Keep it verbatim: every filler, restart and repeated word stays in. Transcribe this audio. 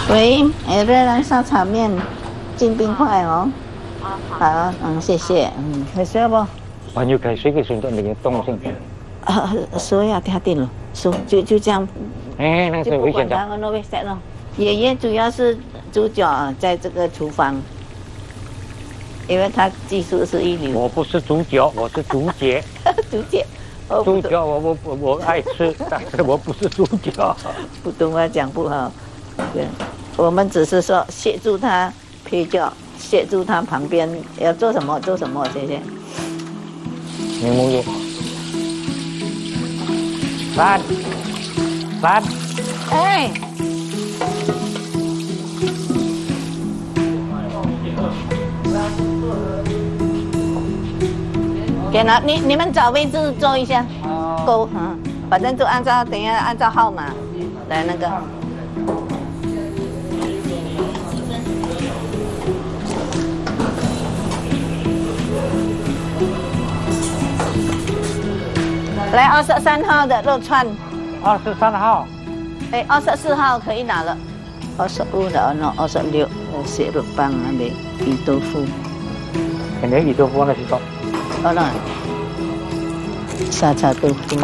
喂，有热兰沙茶面，进冰块哦。好，嗯，谢谢。嗯，开水不？ 还要开水嘅时候，那个冻性。 啊，水要加点了，水就就这样。 哎，那是危险的。 那危险了。爷爷主要是主角，在这个厨房，因为他技术是一流。 我不是主角，我是主角。 主角。 主角我我我我爱吃，但是我不是主角。 普通话讲不好，对，我们只是说协助他配角，协助他旁边要做什么做什么，谢谢。 柠檬叶。三，三。 哎。给了，你你们找位置坐一下，够，嗯，反正就按照等一下按照号码来那个。来二十三号的肉串。 二十三号。 哎，二十四号可以拿了。二十五的那二十六，蟹肉棒那边鱼豆腐。 肯定鱼豆腐那是多。 好了，沙茶豆腐。